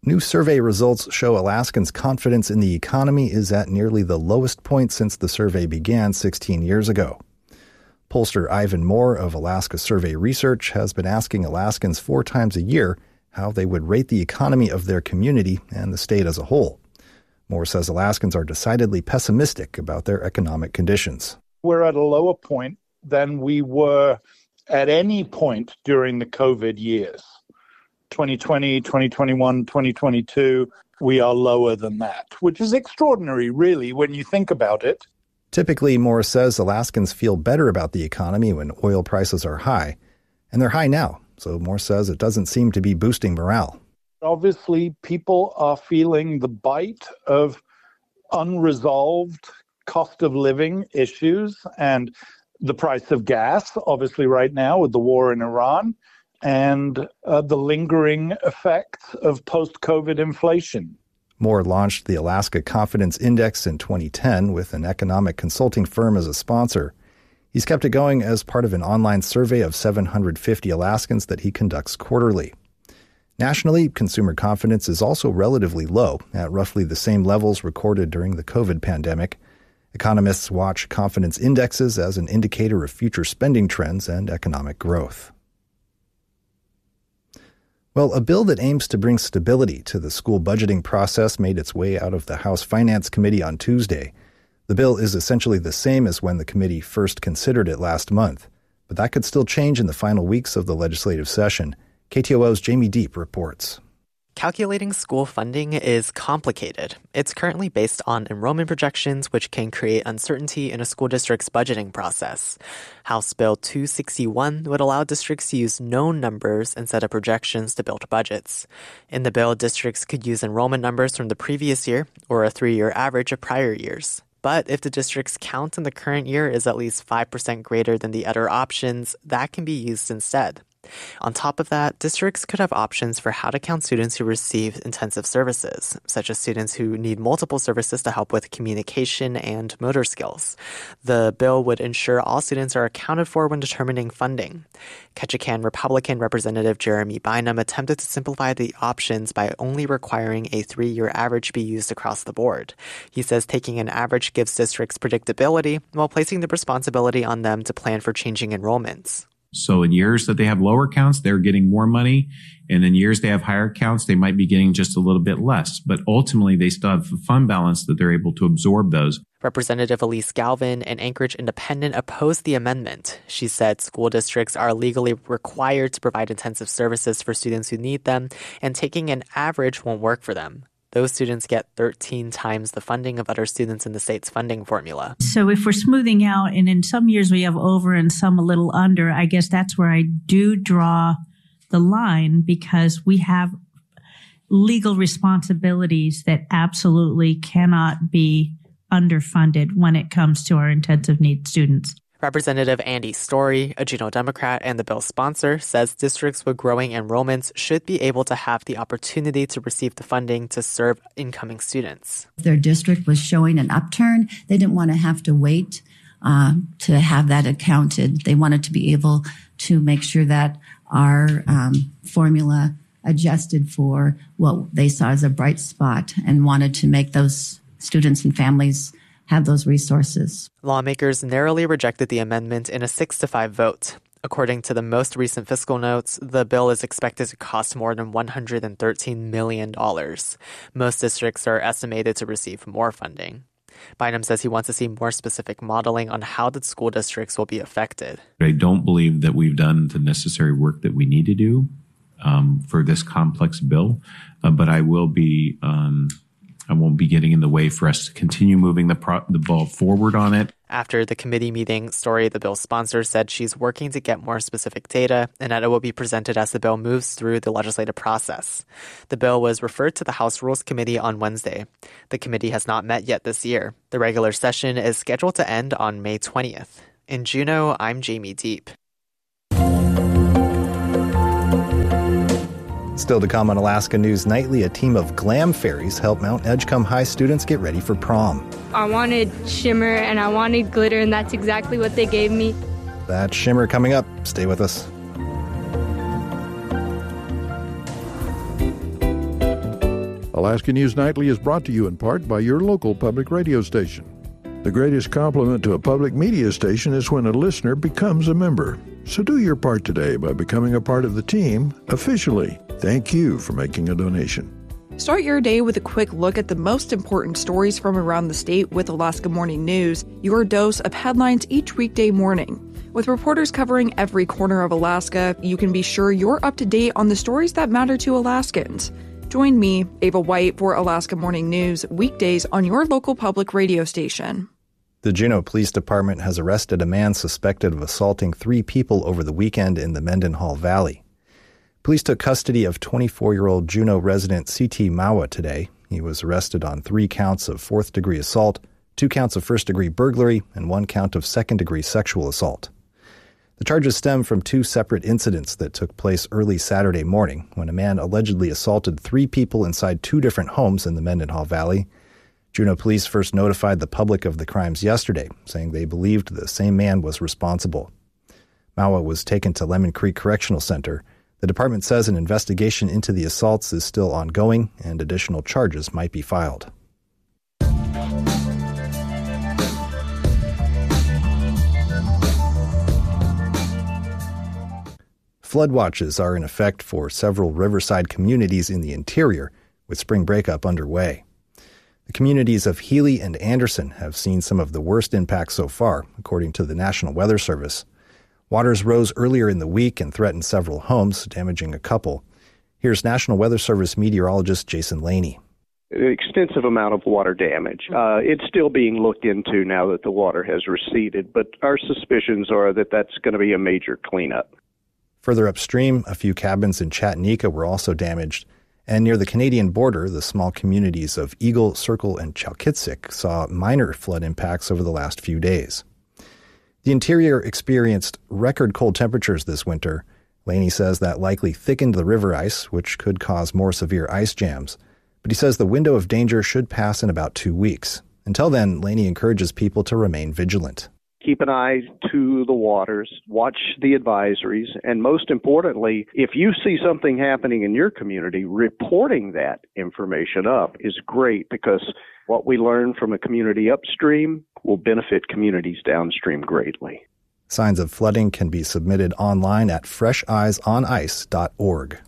New survey results show Alaskans' confidence in the economy is at nearly the lowest point since the survey began 16 years ago. Pollster Ivan Moore of Alaska Survey Research has been asking Alaskans 4 times a year how they would rate the economy of their community and the state as a whole. Moore says Alaskans are decidedly pessimistic about their economic conditions. We're at a lower point than we were at any point during the COVID years. 2020, 2021, 2022, we are lower than that, which is extraordinary, really, when you think about it. Typically, Moore says Alaskans feel better about the economy when oil prices are high, and they're high now, so Moore says it doesn't seem to be boosting morale. Obviously, people are feeling the bite of unresolved cost of living issues and the price of gas, obviously right now with the war in Iran, and the lingering effects of post-COVID inflation. Moore launched the Alaska Confidence Index in 2010 with an economic consulting firm as a sponsor. He's kept it going as part of an online survey of 750 Alaskans that he conducts quarterly. Nationally, consumer confidence is also relatively low, at roughly the same levels recorded during the COVID pandemic. Economists watch confidence indexes as an indicator of future spending trends and economic growth. Well, a bill that aims to bring stability to the school budgeting process made its way out of the House Finance Committee on Tuesday. The bill is essentially the same as when the committee first considered it last month, but that could still change in the final weeks of the legislative session. KTOO's Jamie Deep reports. Calculating school funding is complicated. It's currently based on enrollment projections, which can create uncertainty in a school district's budgeting process. House Bill 261 would allow districts to use known numbers instead of projections to build budgets. In the bill, districts could use enrollment numbers from the previous year or a 3-year average of prior years. But if the district's count in the current year is at least 5% greater than the other options, that can be used instead. On top of that, districts could have options for how to count students who receive intensive services, such as students who need multiple services to help with communication and motor skills. The bill would ensure all students are accounted for when determining funding. Ketchikan Republican Representative Jeremy Bynum attempted to simplify the options by only requiring a 3-year average be used across the board. He says taking an average gives districts predictability while placing the responsibility on them to plan for changing enrollments. So in years that they have lower counts, they're getting more money. And in years they have higher counts, they might be getting just a little bit less. But ultimately, they still have a fund balance that they're able to absorb those. Representative Elise Galvin, an Anchorage independent, opposed the amendment. She said school districts are legally required to provide intensive services for students who need them, and taking an average won't work for them. Those students get 13 times the funding of other students in the state's funding formula. So if we're smoothing out, and in some years we have over and some a little under, I guess that's where I do draw the line, because we have legal responsibilities that absolutely cannot be underfunded when it comes to our intensive needs students. Representative Andy Story, a Juneau Democrat and the bill's sponsor, says districts with growing enrollments should be able to have the opportunity to receive the funding to serve incoming students. If their district was showing an upturn, they didn't want to have to wait to have that accounted. They wanted to be able to make sure that our formula adjusted for what they saw as a bright spot, and wanted to make those students and families have those resources. Lawmakers narrowly rejected the amendment in a 6-5 vote. According to the most recent fiscal notes, the bill is expected to cost more than $113 million. Most districts are estimated to receive more funding. Bynum says he wants to see more specific modeling on how the school districts will be affected. I don't believe that we've done the necessary work that we need to do for this complex bill, but I won't be getting in the way for us to continue moving the ball forward on it. After the committee meeting, Story, the bill's sponsor, said she's working to get more specific data and that it will be presented as the bill moves through the legislative process. The bill was referred to the House Rules Committee on Wednesday. The committee has not met yet this year. The regular session is scheduled to end on May 20th. In Juneau, I'm Jamie Deep. Still to come on Alaska News Nightly, a team of glam fairies help Mount Edgecombe High students get ready for prom. I wanted shimmer and I wanted glitter, and that's exactly what they gave me. That shimmer coming up. Stay with us. Alaska News Nightly is brought to you in part by your local public radio station. The greatest compliment to a public media station is when a listener becomes a member. So do your part today by becoming a part of the team officially. Thank you for making a donation. Start your day with a quick look at the most important stories from around the state with Alaska Morning News, your dose of headlines each weekday morning. With reporters covering every corner of Alaska, you can be sure you're up to date on the stories that matter to Alaskans. Join me, Ava White, for Alaska Morning News, weekdays on your local public radio station. The Juneau Police Department has arrested a man suspected of assaulting 3 people over the weekend in the Mendenhall Valley. Police took custody of 24-year-old Juneau resident C.T. Mawa today. He was arrested on 3 counts of 4th-degree assault, 2 counts of first-degree burglary, and 1 count of second-degree sexual assault. The charges stem from 2 separate incidents that took place early Saturday morning when a man allegedly assaulted 3 people inside 2 different homes in the Mendenhall Valley. Juneau police first notified the public of the crimes yesterday, saying they believed the same man was responsible. Mawa was taken to Lemon Creek Correctional Center. The department says an investigation into the assaults is still ongoing and additional charges might be filed. Flood watches are in effect for several riverside communities in the interior, with spring breakup underway. The communities of Healy and Anderson have seen some of the worst impacts so far, according to the National Weather Service. Waters rose earlier in the week and threatened several homes, damaging a couple. Here's National Weather Service meteorologist Jason Laney. An extensive amount of water damage. It's still being looked into now that the water has receded, but our suspicions are that that's going to be a major cleanup. Further upstream, a few cabins in Chattanooga were also damaged, and near the Canadian border, the small communities of Eagle, Circle, and Chalkitsik saw minor flood impacts over the last few days. The interior experienced record cold temperatures this winter. Laney says that likely thickened the river ice, which could cause more severe ice jams. But he says the window of danger should pass in about 2 weeks. Until then, Laney encourages people to remain vigilant. Keep an eye to the waters, watch the advisories, and most importantly, if you see something happening in your community, reporting that information up is great because what we learn from a community upstream will benefit communities downstream greatly. Signs of flooding can be submitted online at fresheyesonice.org.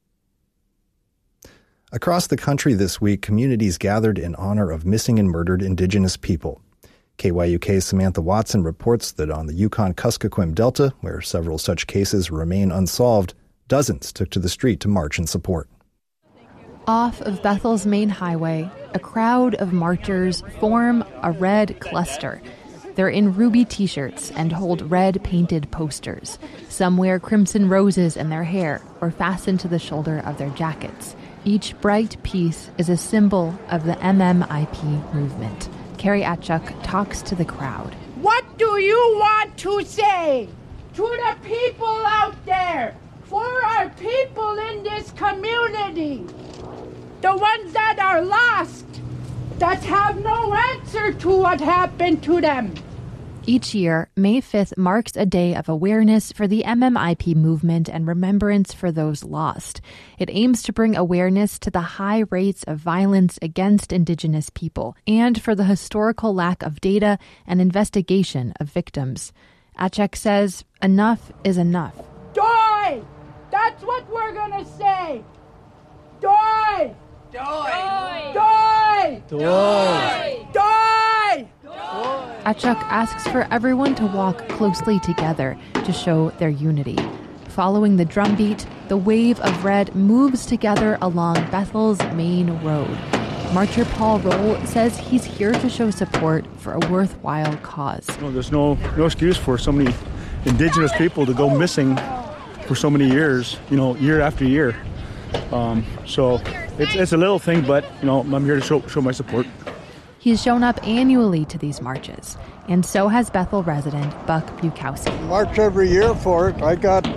Across the country this week, communities gathered in honor of missing and murdered Indigenous people. KYUK's Samantha Watson reports that on the Yukon-Kuskokwim Delta, where several such cases remain unsolved, dozens took to the street to march in support. Off of Bethel's main highway, a crowd of marchers form a red cluster. They're in ruby t-shirts and hold red painted posters. Some wear crimson roses in their hair or fastened to the shoulder of their jackets. Each bright piece is a symbol of the MMIP movement. Carrie Atchuk talks to the crowd. What do you want to say to the people out there, for our people in this community, the ones that are lost, that have no answer to what happened to them? Each year, May 5th marks a day of awareness for the MMIP movement and remembrance for those lost. It aims to bring awareness to the high rates of violence against Indigenous people and for the historical lack of data and investigation of victims. Atchuk says enough is enough. Die! That's what we're gonna say! Die! Die! Die! Die! Die! Atchuk asks for everyone to walk closely together to show their unity. Following the drumbeat, the wave of red moves together along Bethel's main road. Marcher Paul Roll says he's here to show support for a worthwhile cause. There's no excuse for so many Indigenous people to go missing for so many years, year after year. So it's a little thing, but I'm here to show my support. He's shown up annually to these marches, and so has Bethel resident Buck Bukowski. March every year for it. I got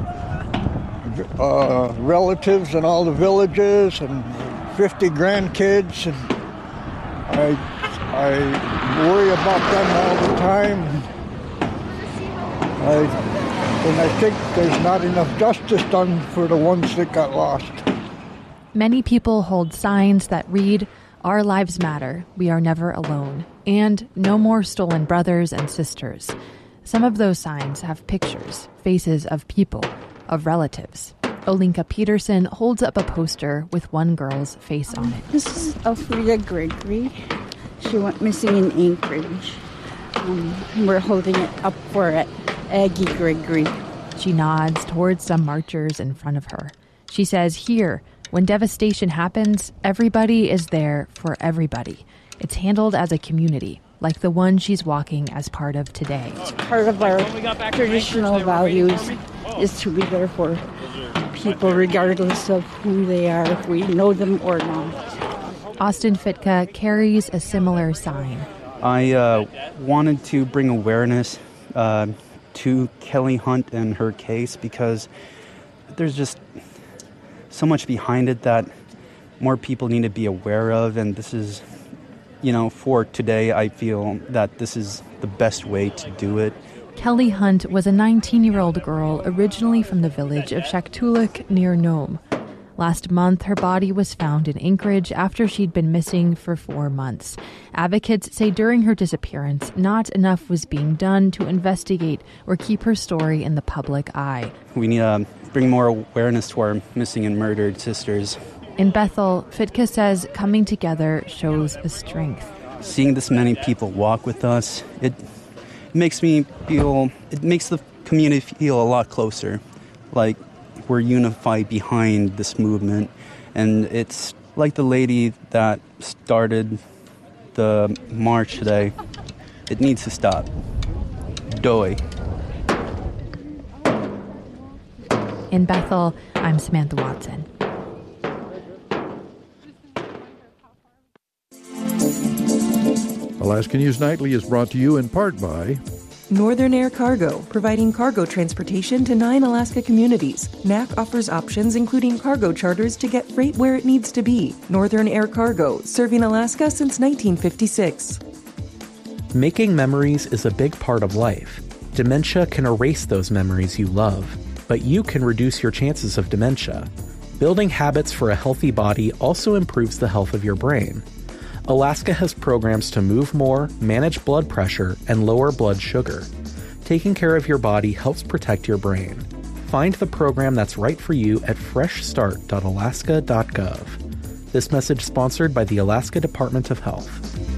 relatives in all the villages and 50 grandkids, and I worry about them all the time. And I think there's not enough justice done for the ones that got lost. Many people hold signs that read, "Our lives matter, we are never alone," and "No more stolen brothers and sisters." Some of those signs have pictures, faces of people, of relatives. Olinka Peterson holds up a poster with one girl's face on it. This is Elfrida Gregory. She went missing in Anchorage. We're holding it up for Aggie Gregory. She nods towards some marchers in front of her. She says, here, when devastation happens, everybody is there for everybody. It's handled as a community, like the one she's walking as part of today. Part of our traditional values is to be there for people regardless of who they are, if we know them or not. Austin Fitka carries a similar sign. I wanted to bring awareness to Kelly Hunt and her case because there's just so much behind it that more people need to be aware of, and this is, for today, I feel that this is the best way to do it. Kelly Hunt was a 19-year-old girl originally from the village of Shaktoolik near Nome. Last month, her body was found in Anchorage after she'd been missing for 4 months. Advocates say during her disappearance, not enough was being done to investigate or keep her story in the public eye. We need to bring more awareness to our missing and murdered sisters. In Bethel, Fitka says coming together shows a strength. Seeing this many people walk with us, it makes the community feel a lot closer, like we're unified behind this movement. And it's like the lady that started the march today. It needs to stop. Doi. In Bethel, I'm Samantha Watson. Alaska News Nightly is brought to you in part by Northern Air Cargo, providing cargo transportation to 9 Alaska communities. NAC offers options including cargo charters to get freight where it needs to be. Northern Air Cargo, serving Alaska since 1956. Making memories is a big part of life. Dementia can erase those memories you love, but you can reduce your chances of dementia. Building habits for a healthy body also improves the health of your brain. Alaska has programs to move more, manage blood pressure, and lower blood sugar. Taking care of your body helps protect your brain. Find the program that's right for you at freshstart.alaska.gov. This message sponsored by the Alaska Department of Health.